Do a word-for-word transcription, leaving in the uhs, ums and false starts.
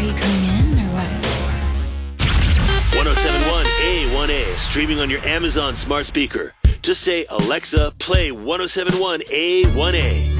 Are you coming in or what? ten seventy-one A one A, streaming on your Amazon smart speaker. Just say, Alexa, play ten seventy-one A one A.